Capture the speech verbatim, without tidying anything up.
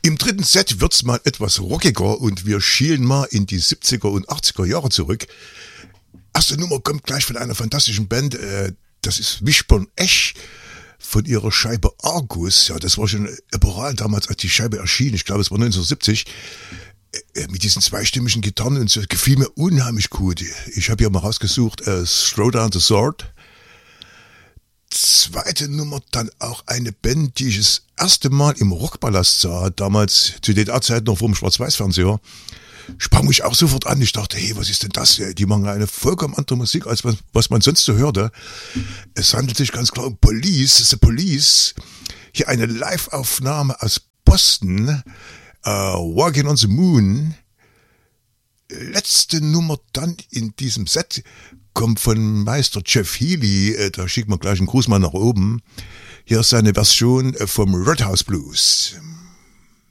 Im dritten Set wird's mal etwas rockiger und wir schielen mal in die siebziger und achtziger Jahre zurück. Erste Nummer kommt gleich von einer fantastischen Band, äh, das ist Wishbone Ash von ihrer Scheibe Argus. Ja, das war schon epochal damals, als die Scheibe erschien. Ich glaube, es war neunzehnhundertsiebzig. Äh, mit diesen zweistimmigen Gitarren und so, gefiel mir unheimlich gut. Ich habe hier mal rausgesucht, äh, Throw Down the Sword. Zweite Nummer dann auch eine Band, die ich das erste Mal im Rockpalast sah, damals zu D D R-Zeiten noch vor dem Schwarz-Weiß-Fernseher, sprang mich auch sofort an. Ich dachte, hey, was ist denn das? Die machen eine vollkommen andere Musik, als was, was man sonst so hörte. Es handelt sich ganz klar um Police, The Police. Hier eine Live-Aufnahme aus Boston, uh, Walking on the Moon. Letzte Nummer dann in diesem Set kommt von Meister Jeff Healey, da schicken wir gleich einen Gruß mal nach oben. Hier ist seine Version vom Roadhouse Blues.